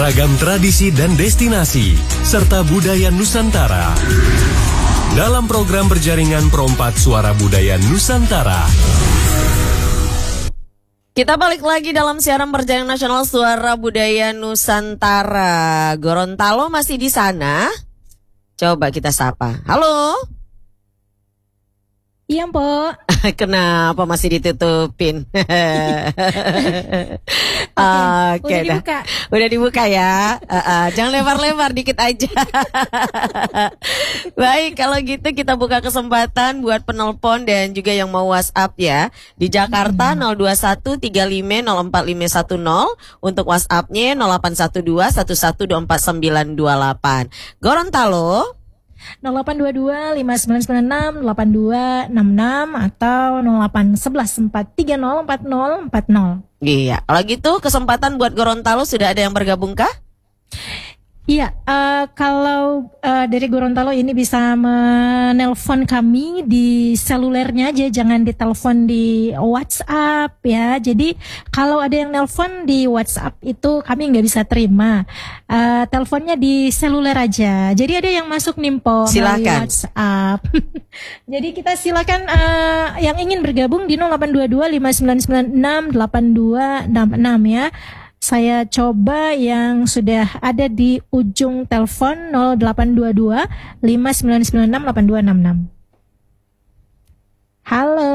Ragam tradisi dan destinasi, serta budaya Nusantara. Dalam program berjaringan Perompak Suara Budaya Nusantara. Kita balik lagi dalam siaran berjaringan nasional Suara Budaya Nusantara. Gorontalo masih di sana? Coba kita sapa. Halo? Iya, Mpok. Kenapa masih ditutupin? Oke, udah dibuka. Udah dibuka ya. Jangan lebar-lebar, dikit aja. Baik, kalau gitu kita buka kesempatan buat penelpon dan juga yang mau WhatsApp ya. Di Jakarta 02135045510, untuk WhatsApp-nya 081211249928. Gorontalo 0822-5996-8266 atau 0811-430-4040. Iya, kalau gitu kesempatan buat Gorontalo sudah ada yang bergabung kah? Iya, kalau dari Gorontalo ini bisa menelpon kami di selulernya aja, jangan ditelepon di WhatsApp ya. Jadi kalau ada yang nelpon di WhatsApp itu kami nggak bisa terima. Teleponnya di seluler aja. Jadi ada yang masuk Nimpo melalui WhatsApp. Jadi kita silakan yang ingin bergabung di 0822-5996-8266 ya. Saya coba yang sudah ada di ujung telepon 0822-5996-8266. Halo.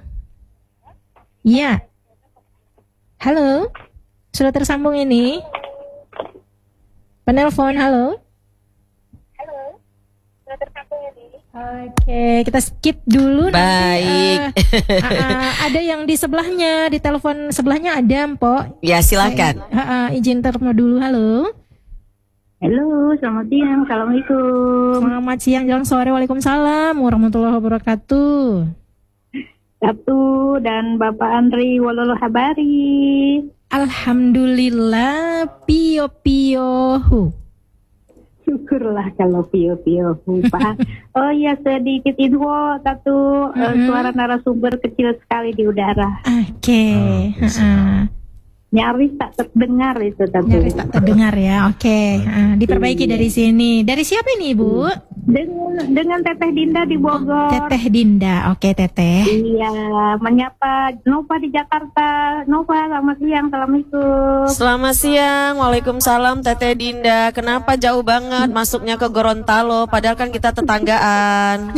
Ya. Halo. Sudah tersambung ini. Penelpon, halo. Halo. Sudah tersambung ini. Oke, kita skip dulu. Baik. Nanti, ada yang di sebelahnya, di telepon sebelahnya ada, Mpok. Ya, silakan. Izin telepon dulu. Halo. Halo, selamat siang. Assalamualaikum. Selamat siang, jalan sore. Waalaikumsalam warahmatullahi wabarakatuh. Sabtu dan Bapak Andri Wololo Habari. Alhamdulillah, pio-pio. Syukurlah kalau pio-pio Pak. Oh iya, sedikit info satu, suara narasumber kecil sekali di udara. Oke. Nyaris tak terdengar itu Tatu. Nyaris tak terdengar ya. Oke. Diperbaiki dari sini. Dari siapa ini, Ibu? Dengan Teteh Dinda di Bogor. Teteh Dinda. Oke, Teteh. Iya, menyapa Nova di Jakarta. Nova, selamat siang. Assalamualaikum. Selamat siang, waalaikumsalam Teteh Dinda. Kenapa jauh banget masuknya ke Gorontalo? Padahal kan kita tetanggaan.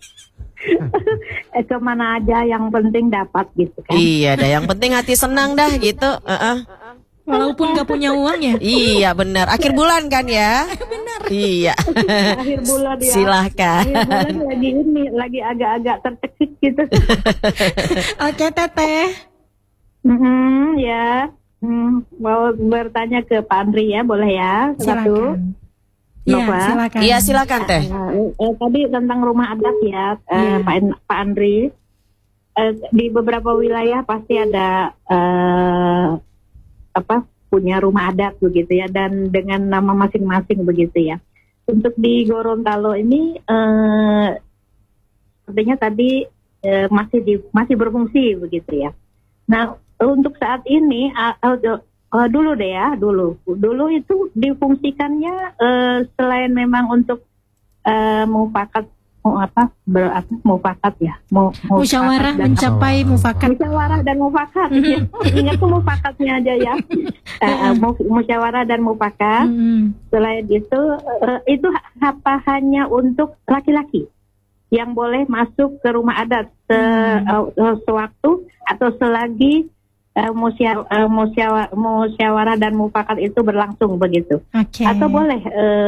Kemana aja yang penting dapat gitu kan. Iya dah, yang penting hati senang dah gitu. Walaupun gak punya uang ya. Iya benar, akhir bulan kan ya. Benar. Iya. Akhir bulan ya. Silahkan. Akhir bulan lagi agak-agak tercekik gitu. Oke, Teteh. Ya. Mau bertanya ke Pak Andri ya, boleh ya? Silakan. Iya, silakan. Iya, silakan Teh. Tadi tentang rumah adat ya, Pak Andri. Di beberapa wilayah pasti ada punya rumah adat begitu ya, dan dengan nama masing-masing begitu ya. Untuk di Gorontalo ini sepertinya tadi masih berfungsi begitu ya. Nah, untuk saat ini dulu itu difungsikannya selain memang untuk musyawarah mencapai mufakat. Musyawarah dan mufakat. Ingat tuh mufakatnya aja ya. Musyawarah dan mufakat. Selain itu hanya untuk laki-laki yang boleh masuk ke rumah adat sewaktu atau selagi musyawarah dan mufakat itu berlangsung begitu. Okay. Atau boleh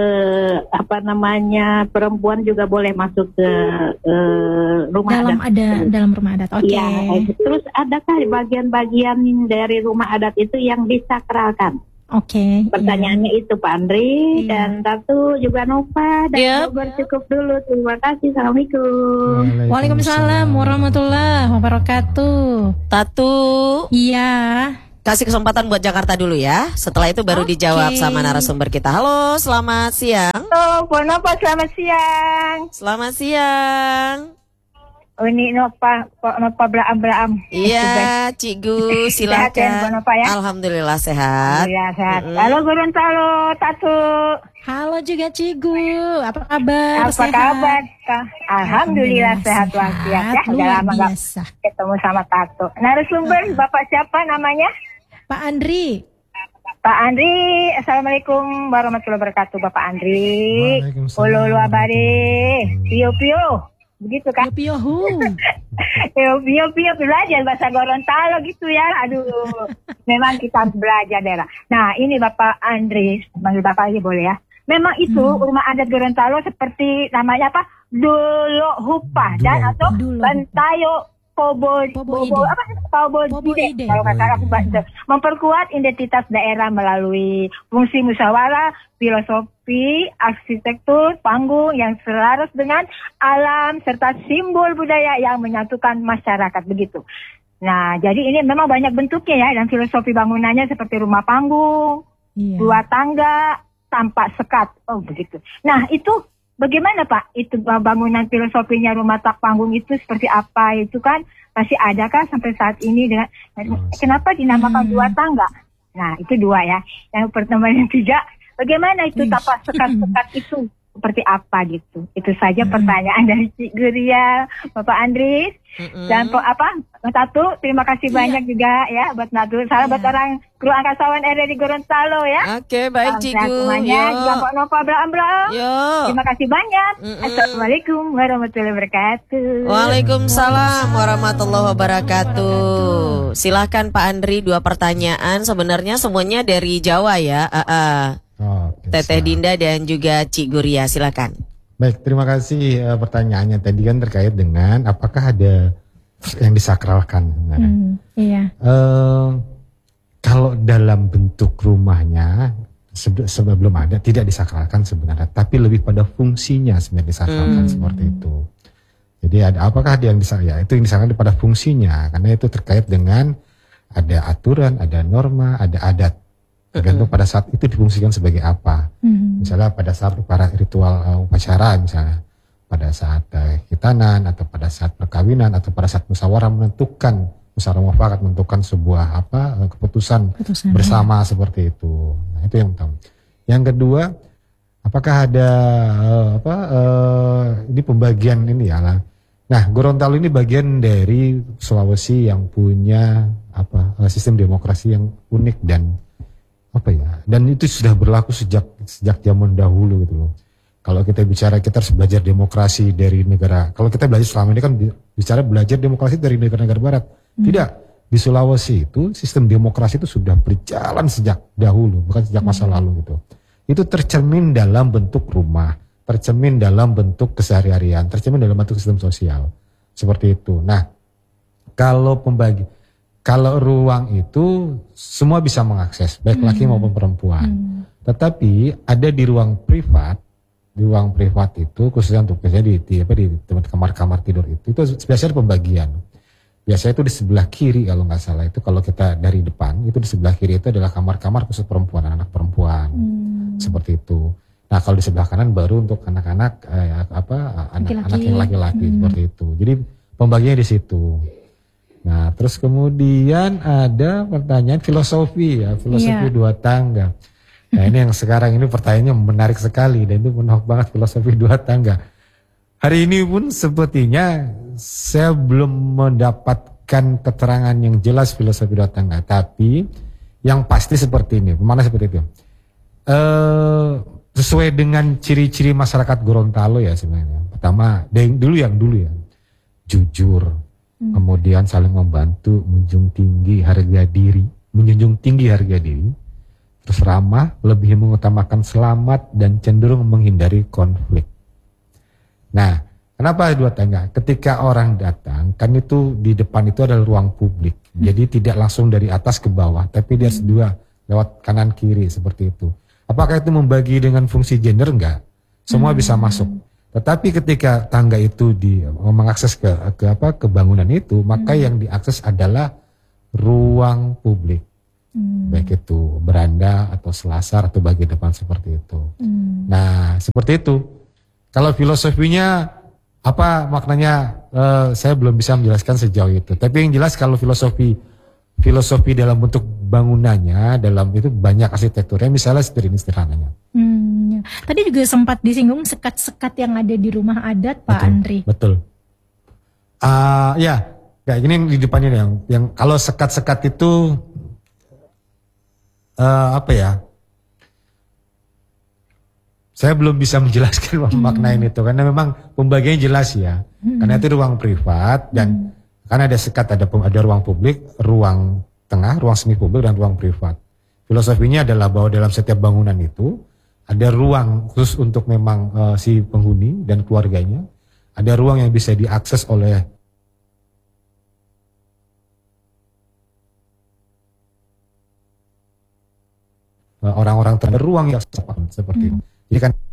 perempuan juga boleh masuk ke rumah adat. Dalam rumah adat. Oke. Ya, terus adakah bagian-bagian dari rumah adat itu yang disakralkan? Oke. Pertanyaannya itu Pak Andri dan Tatu juga Nova dan cukup dulu. Terima kasih. Assalamualaikum. Waalaikumsalam warahmatullahi wabarakatuh. Tatu. Iya. Kasih kesempatan buat Jakarta dulu ya. Setelah itu baru dijawab sama narasumber kita. Halo, selamat siang. Halo, Bu Nova, selamat siang. Selamat siang. Ini Nova Blaam. Iya, Cik Gu, Sehat ya, Bu silakan. Nova ya? Alhamdulillah sehat. Alhamdulillah sehat. Halo Gorontalo, Tatu. Halo juga Cigu, apa kabar? Apa kabar? Kak? Alhamdulillah sehat walafiat ya. Udah luar lama nggak biasa. ketemu sama Tatu. Narasumber Bapak siapa namanya? Pak Andri. Pak Andri. Assalamualaikum warahmatullahi wabarakatuh, Bapak Andri. Waalaikumsalam. Ulu abadi. Pio. Begitu kan? Yopiyohu. Pio belajar bahasa Gorontalo gitu ya. Aduh, memang kita belajar daerah. Nah, ini Bapak Andri, panggil Bapak lagi boleh ya. Memang itu rumah adat Gorontalo seperti namanya apa? Dolo Hupa dan atau Dolo. Bantayo Pobo Ide. kalau kata aku baca, memperkuat identitas daerah melalui fungsi musyawarah, filosofi, arsitektur, panggung yang selaras dengan alam serta simbol budaya yang menyatukan masyarakat begitu. Nah, jadi ini memang banyak bentuknya ya, dan filosofi bangunannya seperti rumah panggung, Iya. dua tangga, tanpa sekat. Oh, begitu. Nah, itu bagaimana Pak? Itu bangunan filosofinya rumah tak panggung itu seperti apa? Itu kan masih adakah sampai saat ini dengan kenapa dinamakan dua tangga? Nah, itu dua ya. Yang pertama, yang tiga, bagaimana itu tapak sekat-sekat itu seperti apa gitu? Itu saja pertanyaan dari Cik Guria, Bapak Andri. Dan Tatu, terima kasih banyak juga ya buat Tatu. Salam buat orang kru angkasawan RRI Gorontalo ya. Oke, baik Cik Gu. Semuanya juga Pak Nova Blaam. Yo. Terima kasih banyak. Assalamualaikum warahmatullahi wabarakatuh. Waalaikumsalam warahmatullahi wabarakatuh. Silahkan Pak Andri, 2 pertanyaan. Sebenarnya semuanya dari Jawa ya. Oke, Teteh siap. Dinda dan juga Cik Guria, silakan. Baik, terima kasih pertanyaannya tadi kan terkait dengan apakah ada yang disakralkan sebenarnya. Iya. Kalau dalam bentuk rumahnya sebelum ada tidak disakralkan sebenarnya, tapi lebih pada fungsinya sebenarnya disakralkan seperti itu. Jadi apakah ada yang ya itu yang disakralkan pada fungsinya, karena itu terkait dengan ada aturan, ada norma, ada adat. Tergantung pada saat itu difungsikan sebagai apa. Misalnya pada saat para ritual upacara, misalnya pada saat khitanan atau pada saat perkawinan atau pada saat musyawarah mufakat menentukan sebuah keputusan bersama seperti itu. Nah, itu yang pertama. Yang kedua, apakah ada ini pembagian ini ya. Nah, Gorontalo ini bagian dari Sulawesi yang punya sistem demokrasi yang unik dan itu sudah berlaku sejak zaman dahulu gitu loh. Kalau kita bicara, kita harus belajar demokrasi dari negara. Kalau kita belajar selama ini kan bicara belajar demokrasi dari negara-negara barat. Tidak, di Sulawesi itu sistem demokrasi itu sudah berjalan sejak dahulu, bukan sejak masa lalu gitu. Itu tercermin dalam bentuk rumah, tercermin dalam bentuk keseharian, tercermin dalam bentuk sistem sosial. Seperti itu. Nah, kalau ruang itu semua bisa mengakses, baik laki maupun perempuan. Tetapi ada di ruang privat itu khususnya untuk biasanya di kamar-kamar tidur itu biasanya pembagian. Biasanya itu di sebelah kiri kalau nggak salah itu, kalau kita dari depan itu di sebelah kiri itu adalah kamar-kamar khusus perempuan, anak perempuan. Seperti itu. Nah, kalau di sebelah kanan baru untuk anak-anak anak yang laki-laki seperti itu. Jadi pembagiannya di situ. Nah, terus kemudian ada pertanyaan filosofi dua tangga. Nah, ini yang sekarang ini pertanyaannya menarik sekali dan itu menarik banget, filosofi dua tangga. Hari ini pun sepertinya saya belum mendapatkan keterangan yang jelas filosofi dua tangga, tapi yang pasti seperti ini. Mana seperti itu? Sesuai dengan ciri-ciri masyarakat Gorontalo ya sebenarnya. Pertama, dulu ya, jujur. Kemudian saling membantu, menjunjung tinggi harga diri, terus ramah, lebih mengutamakan selamat dan cenderung menghindari konflik. Nah, kenapa dua tangga? Ketika orang datang, kan itu di depan itu adalah ruang publik, jadi tidak langsung dari atas ke bawah, tapi dia dua lewat kanan kiri seperti itu. Apakah itu membagi dengan fungsi gender? Enggak, semua bisa masuk. Tetapi ketika tangga itu mengakses ke bangunan itu, maka yang diakses adalah ruang publik. Baik itu beranda atau selasar atau bagian depan seperti itu. Nah, seperti itu. Kalau filosofinya Apa maknanya saya belum bisa menjelaskan sejauh itu. Tapi yang jelas kalau filosofi dalam bentuk bangunannya, dalam itu banyak arsitekturnya, misalnya seperti ini sederhananya. Tadi juga sempat disinggung sekat-sekat yang ada di rumah adat, Pak Andri. Betul. Ya, kayak gini di depannya yang kalau sekat-sekat itu apa ya? Saya belum bisa menjelaskan maknain itu karena memang pembagiannya jelas ya. Karena itu ruang privat dan karena ada sekat, ada ruang publik, ruang tengah, ruang semi publik dan ruang privat. Filosofinya adalah bahwa dalam setiap bangunan itu ada ruang khusus untuk memang si penghuni dan keluarganya. Ada ruang yang bisa diakses oleh orang-orang, ruang yang seperti itu. Jadi kan